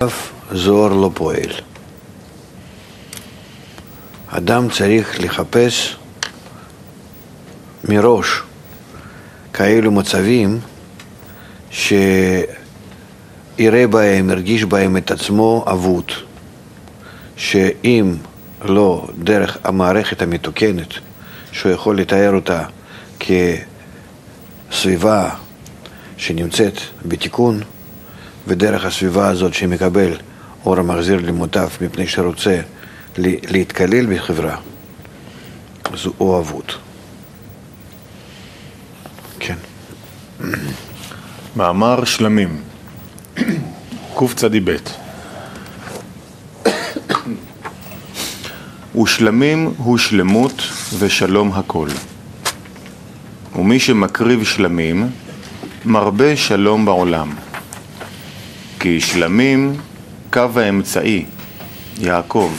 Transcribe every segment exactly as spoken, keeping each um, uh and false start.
זוהר לא פועל. אדם צריך לחפש מראש כאלו מצבים שיראה בהם, ירגיש בהם את עצמו אבוד, שאם לא דרך המערכת המתוקנת שהוא יכול לתאר אותה כסביבה שנמצאת בתיקון, ודרך הסביבה הזאת שמקבל אור המחזיר למוטף מפני שרוצה להתקלל בחברה, זו או אבוד. כן. מאמר שלמים קצ"ב. ושלמים הוא שלמות ושלום הכל, ומי שמקריב שלמים מרבה שלום בעולם, כי שלמים קו האמצעי, יעקב.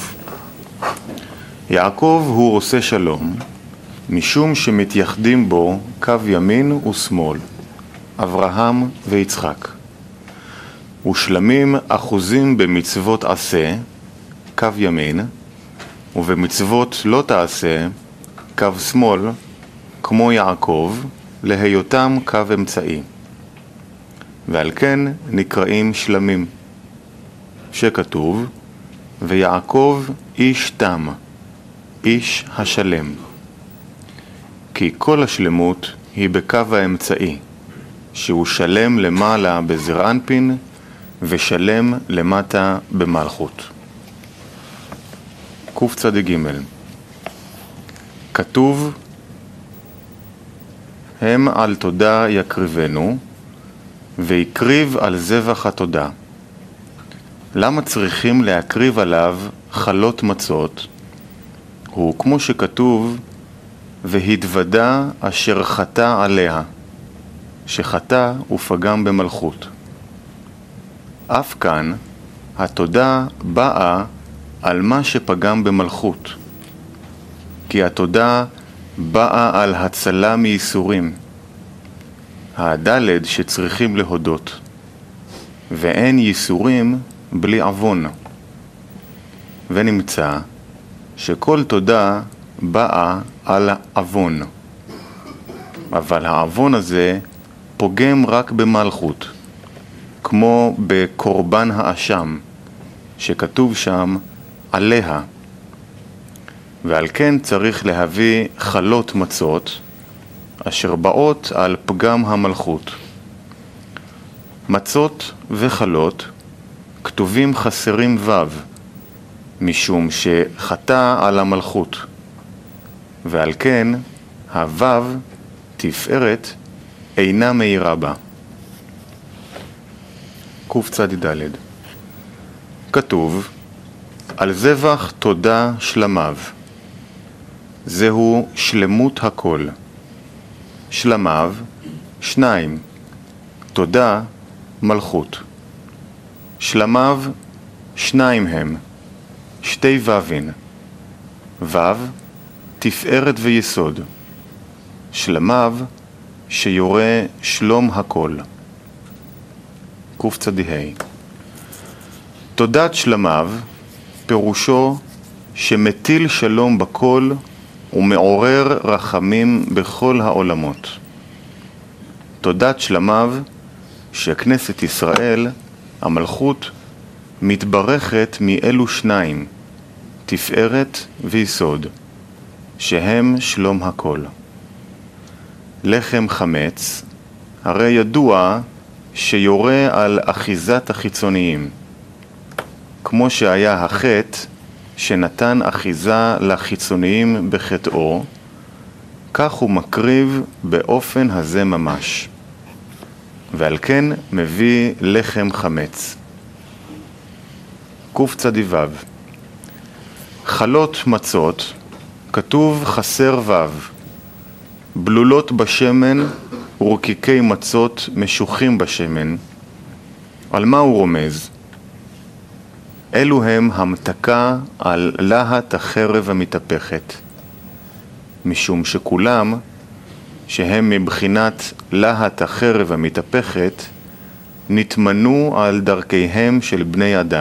יעקב הוא עושה שלום, משום שמתייחדים בו קו ימין ושמאל, אברהם ויצחק. ושלמים אחוזים במצוות עשה, קו ימין, ובמצוות לא תעשה, קו שמאל, כמו יעקב, להיותם קו אמצעי. ועל כן נקראים שלמים, שכתוב, ויעקב איש תם, איש השלם. כי כל השלמות היא בקו האמצעי, שהוא שלם למעלה בזר אנפין, ושלם למטה במלכות. קצ"ג. כתוב, הם על תודה יקריבנו, ויקריב על זבח התודה. למה צריכים להקריב עליו חלות מצות? הוא כמו שכתוב, והתוודה אשר חטא עליה, שחטא ופגם במלכות. אף כאן התודה באה על מה שפגם במלכות, כי התודה באה על הצלה מייסורים, הדלת שצריכים להודות, ואין ייסורים בלי עוון. ונמצא שכל תודה באה על עוון, אבל העוון הזה פוגם רק במלכות, כמו בקורבן האשם, שכתוב שם עליה. ועל כן צריך להביא חלות מצות, אשר באות על פגם המלכות. מצות וחלות כתובים חסרים ו', משום שחטא על המלכות, ועל כן הו' תפארת אינה מאירה בה. קצ"ד. כתוב, על זבח תודה שלמיו, זהו שלמות הכל. שלמיו שניים, תודה מלכות. שלמיו שניים הם, שתי ו"בין, ו' תפארת ויסוד. שלמיו שיורה שלום הכל. קצ"ה. תודת שלמיו פירושו שמטיל שלום בכל ומעורר רחמים בכל העולמות. תודת שלמיו שכנסת ישראל, המלכות, מתברכת מאלו שניים, תפארת ויסוד, שהם שלום הכל. לחם חמץ, הרי ידוע שיורה על אחיזת החיצוניים, כמו שהיה החטא שנתן אחיזה לחיצוניים בחטאו, כך הוא מקריב באופן הזה ממש, ועל כן מביא לחם חמץ. קצ"ו. חלות מצות, כתוב חסר ו', בלולות בשמן ורקיקי מצות משוחים בשמן. על מה הוא רומז? אלו הם המתקה על להט החרב המתהפכת, משום שכולם, שהם מבחינת להט החרב המתהפכת, נתמנו על דרכיהם של בני אדם.